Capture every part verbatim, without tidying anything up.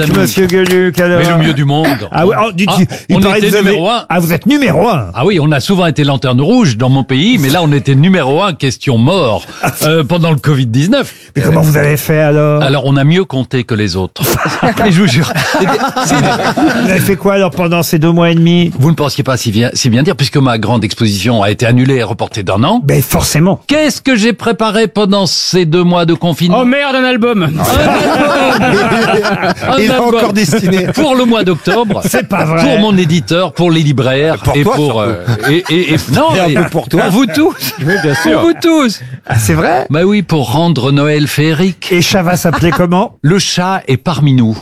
Monsieur Gueluc, alors. Mais le mieux du monde. Ah oui, oh, dites, Ah, il on paraît était que vous avez- numéro un. Ah, vous êtes numéro un. Ah oui, on a souvent été lanterne rouge dans mon pays, mais là on était numéro un, question mort, euh, pendant le covid dix-neuf. Mais comment vous avez fait alors? Alors on a mieux compté que les autres. Et je vous jure. c'est- Vous avez fait quoi alors pendant ces deux mois et demi? Vous ne pensiez pas si bien, si bien dire, puisque ma grande exposition a été annulée et reportée d'un an. Ben forcément. Qu'est-ce que j'ai préparé pendant ces deux mois de confinement? Oh merde, un album. Un Il a album encore destiné. pour le mois d'octobre. C'est pas vrai. Pour mon éditeur, pour les libraires Pour et toi, pour surtout. euh, et, et, et non Et un et- peu pour toi. vous tous. Oui, bien Pour vous tous. Ah, c'est vrai? Bah oui, pour rendre Noël féerique. Et Chava s'appelait comment? Le chat est parmi nous.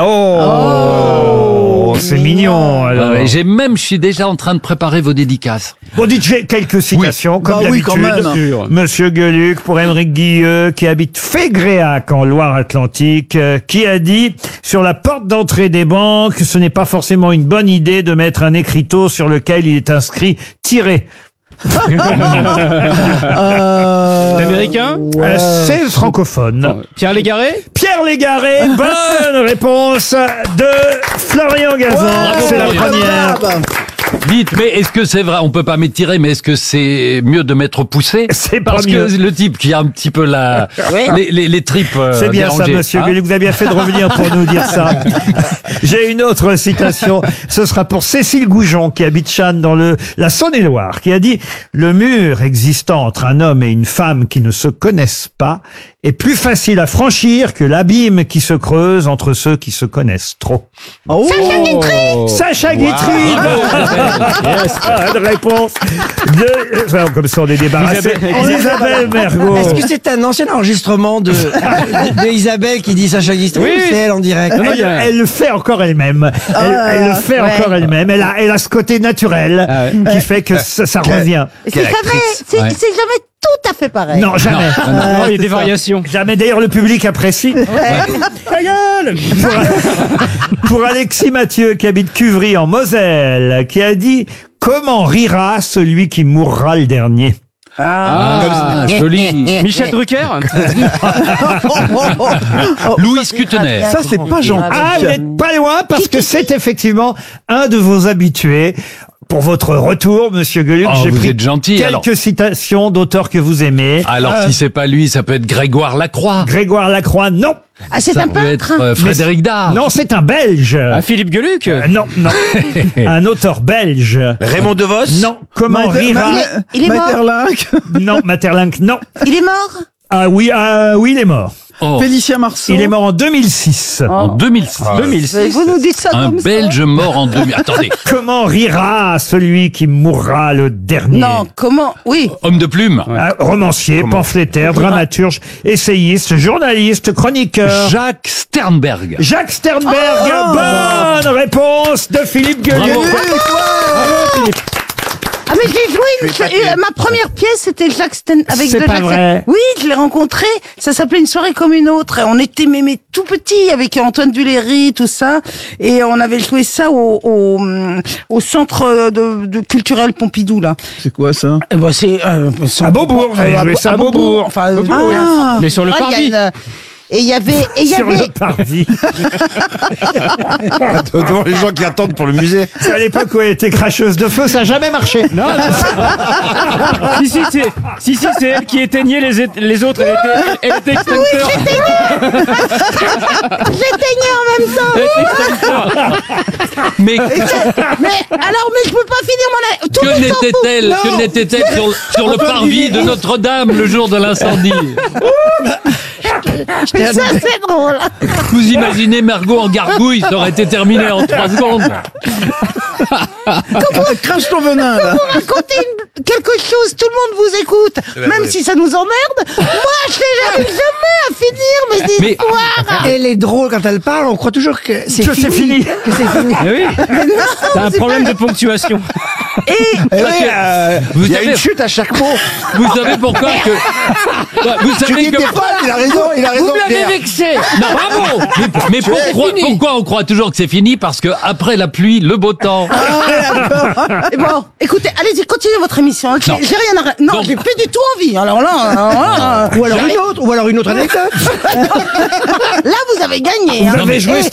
Oh, c'est mignon alors. Ouais, j'ai même, je suis déjà en train de préparer vos dédicaces. Bon, dites, j'ai quelques citations, comme Bah oui, d'habitude. quand même. Monsieur Gueluc, pour Émeric Guilleux, qui habite Fégréac, en Loire-Atlantique, euh, qui a dit, sur la porte d'entrée des banques, ce n'est pas forcément une bonne idée de mettre un écriteau sur lequel il est inscrit « tiré L'américain. Euh, C'est francophone. Pierre Légaré. Pierre Légaré, bonne réponse de Florian Gazan. C'est la première. Dites, mais est-ce que c'est vrai? On peut pas m'étirer, mais est-ce que c'est mieux de m'être poussé? C'est pas Parce mieux. que le type qui a un petit peu la, les, les, les tripes euh, C'est bien ça, dérangées, monsieur hein. Gueluc. Vous avez bien fait de revenir pour nous dire ça. J'ai une autre citation. Ce sera pour Cécile Goujon, qui habite Channes dans le, la Saône-et-Loire, qui a dit « Le mur existant entre un homme et une femme qui ne se connaissent pas est plus facile à franchir que l'abîme qui se creuse entre ceux qui se connaissent trop. Oh. Sacha Guitry. Bonne réponse de... Enfin, comme ça, on est débarrassé. Isabelle- Isabelle Mergo. Est-ce que c'est un ancien enregistrement de, de Isabelle qui dit Sacha Guitry? Oui. ou c'est elle en direct? Non, non, il y Elle, a- elle le fait encore elle-même. Elle, Ah, elle le fait ouais. encore elle-même. Elle a, elle a ce côté naturel Ah qui fait que ça, ça revient. C'est jamais, c'est Ouais. c'est jamais tout à fait pareil. Non, jamais. Non, il y a des variations. Jamais. D'ailleurs, le public apprécie. Ta gueule pour, pour Alexis Mathieu, qui habite Cuvry en Moselle, qui a dit « Comment rira celui qui mourra le dernier ?» Ah, joli. Michel Drucker. Louis Kutener. Ça, c'est pas gentil. Ah, vous n'êtes pas loin parce que c'est effectivement un de vos habitués. Pour votre retour, monsieur Gueluc, Oh, j'ai vous pris êtes gentil, quelques alors. citations d'auteurs que vous aimez. Alors si c'est pas lui, ça peut être Grégoire Lacroix. Grégoire Lacroix, non. Ah, c'est Ça un peut peintre. être euh, Frédéric Dard. Non, c'est un Belge. Ah, Philippe Gueluc. Euh, non, non. Un auteur belge. Raymond DeVos. Non. Comment Mater- rira? Ma- Il est mort. Maeterlinck. Non, Maeterlinck, non. Il est mort. Ah oui, ah oui, il est mort. Oh, Félicien Marceau. Il est mort en deux mille six. en deux mille six. deux mille six. Vous nous dites ça Un comme ça. Belge mort en deux mille. Attendez. Comment rira celui qui mourra le dernier? Non, comment? Oui. Homme de plume. Ah, romancier, pamphlétaire, dramaturge, essayiste, journaliste, chroniqueur. Jacques Sternberg. Jacques Sternberg, bonne réponse de Philippe Gueluc. Bravo. Ah, mais j'ai joué une, euh, ma première pièce, c'était Jacques Sten, avec C'est de pas Jacques vrai. Sten- Oui, je l'ai rencontré. Ça s'appelait Une soirée comme une autre. On était mémés tout petits avec Antoine Duléry, tout ça. Et on avait joué ça au, au, au centre de, de culturel Pompidou, là. C'est quoi ça? Eh ben, c'est, euh, À Beaubourg, vous avez joué ça à Beaubourg. Enfin, euh, Ah. Mais sur le ah, il y a parvis. une- Et il y avait, et il y Sur avait, le parvis. Devant les gens qui attendent pour le musée. C'est à l'époque où elle était cracheuse de feu, ça n'a jamais marché. Non, non. si, si, c'est, si, si, c'est elle qui éteignait les, é- les autres. Elle était, elle était extincteur. j'éteignais en même temps. Elle était extincteur. Mais Mais, alors, mais je peux pas finir mon, tout que le monde s'en fout. n'était-elle, Non. que n'était-elle sur, sur le parvis de Notre-Dame le jour de l'incendie? Ça, c'est drôle. Vous imaginez Margot en gargouille, ça aurait été terminé en trois secondes. Crache ton venin, là. Vous racontez une- quelque chose, tout le monde vous écoute, même si ça nous emmerde. Moi, je n'arrive jamais à finir mes Mais- histoires. Elle est drôle quand elle parle, on croit toujours que c'est Que c'est fini. Que c'est fini. Eh oui. Mais non, T'as un c'est problème pas- de ponctuation. Et Eh oui, euh, Vous il y a savez- une chute à chaque mot. Vous savez pourquoi que... Ouais, Vous Tu savez dis que... des fois, il a raison, il a raison. Vous l'avez Pierre. vexé. Non, bravo. Mais, mais pourquoi, pourquoi on croit toujours que c'est fini? Parce que après la pluie, le beau temps. Et bon, écoutez, allez-y, continuez votre émission. J'ai Non. j'ai rien à... Non, Donc- j'ai plus du tout envie. Alors là, alors là, Ou alors une autre, ou alors une autre anecdote. là, vous avez gagné. Vous hein. avez joué Et-